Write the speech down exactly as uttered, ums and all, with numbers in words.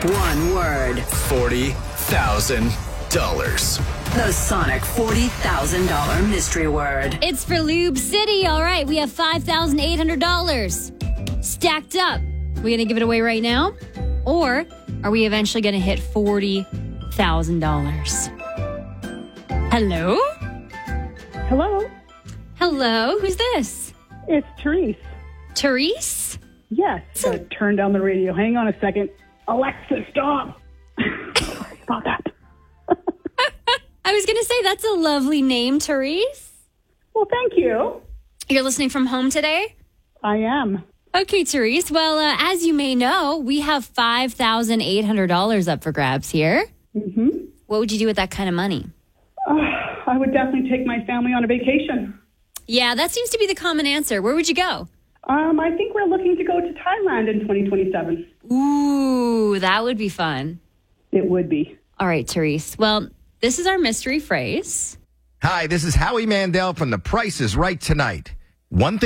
One word. forty thousand dollars. The Sonic forty thousand dollars mystery word. It's for Lube City. All right, we have five thousand eight hundred dollars stacked up. We going to give it away right now? Or are we eventually going to hit forty thousand dollars? Hello? Hello, Hello? Who's this? it's Therese. Therese? Yes, gotta turn down the radio. Hang on a second. Alexa, stop. Sorry about that. I was going to say, that's a lovely name, Therese. Well, thank you. You're listening from home today? I am. Okay, Therese. Well, uh, as you may know, we have five thousand eight hundred dollars up for grabs here. Mm-hmm. What would you do with that kind of money? Uh, I would definitely take my family on a vacation. Yeah, that seems to be the common answer. Where would you go? Um, I think we're looking to go to Thailand in twenty twenty-seven. Ooh, that would be fun. It would be. All right, Therese. Well, this is our mystery phrase. Hi, this is Howie Mandel from The Price is Right Tonight. One thing